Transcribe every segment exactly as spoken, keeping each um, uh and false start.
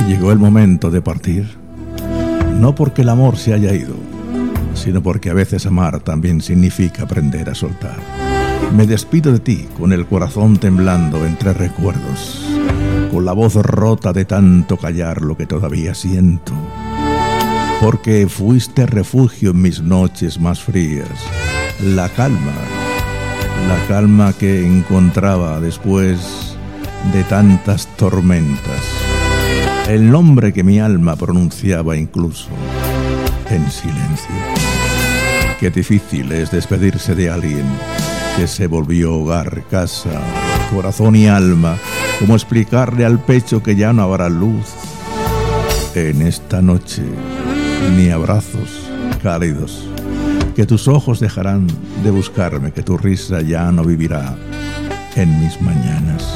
Llegó el momento de partir, no porque el amor se haya ido, sino porque a veces amar también significa aprender a soltar. Me despido de ti con el corazón temblando entre recuerdos, con la voz rota de tanto callar lo que todavía siento, porque fuiste refugio en mis noches más frías, la calma, la calma que encontraba después de tantas tormentas, el nombre que mi alma pronunciaba incluso en silencio. Qué difícil es despedirse de alguien que se volvió hogar, casa, corazón y alma. ¿Cómo explicarle al pecho que ya no habrá luz en esta noche, ni abrazos cálidos? Que tus ojos dejarán de buscarme, que tu risa ya no vivirá en mis mañanas.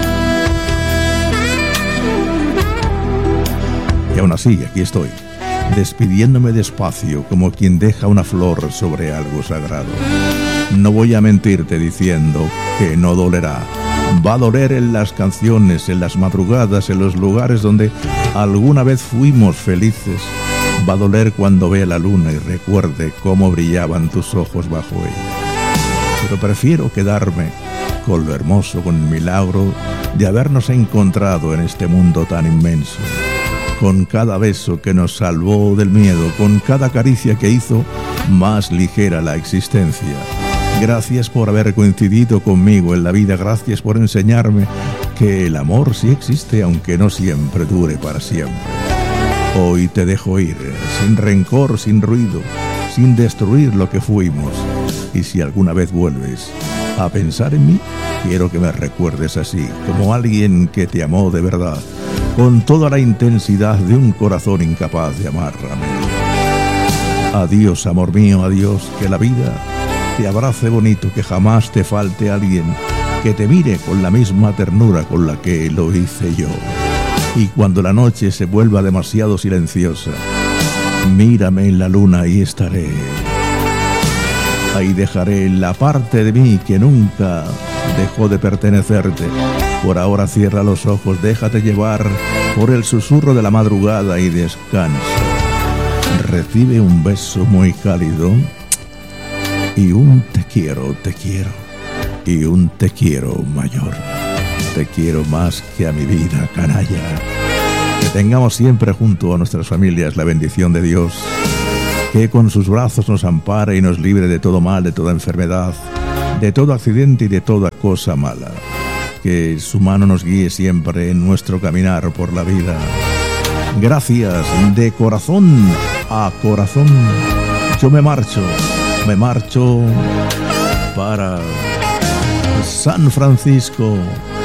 Y aún así, aquí estoy, despidiéndome despacio como quien deja una flor sobre algo sagrado. No voy a mentirte diciendo que no dolerá. Va a doler en las canciones, en las madrugadas, en los lugares donde alguna vez fuimos felices. Va a doler cuando vea la luna y recuerde cómo brillaban tus ojos bajo ella. Pero prefiero quedarme con lo hermoso, con el milagro de habernos encontrado en este mundo tan inmenso. Con cada beso que nos salvó del miedo, con cada caricia que hizo más ligera la existencia. Gracias por haber coincidido conmigo en la vida, gracias por enseñarme que el amor sí existe, aunque no siempre dure para siempre. Hoy te dejo ir, sin rencor, sin ruido, sin destruir lo que fuimos. Y si alguna vez vuelves a pensar en mí, quiero que me recuerdes así, como alguien que te amó de verdad, con toda la intensidad de un corazón incapaz de amar a medio. Adiós, amor mío, adiós, que la vida te abrace bonito, que jamás te falte alguien que te mire con la misma ternura con la que lo hice yo. Y cuando la noche se vuelva demasiado silenciosa, mírame en la luna y estaré. Ahí dejaré la parte de mí que nunca dejó de pertenecerte. Por ahora cierra los ojos, déjate llevar por el susurro de la madrugada y descansa. Recibe un beso muy cálido y un te quiero, te quiero, y un te quiero mayor. Te quiero más que a mi vida, canalla. Que tengamos siempre junto a nuestras familias la bendición de Dios, que con sus brazos nos ampare y nos libre de todo mal, de toda enfermedad, de todo accidente y de toda cosa mala. Que su mano nos guíe siempre en nuestro caminar por la vida. Gracias de corazón a corazón. Yo me marcho, me marcho para San Francisco.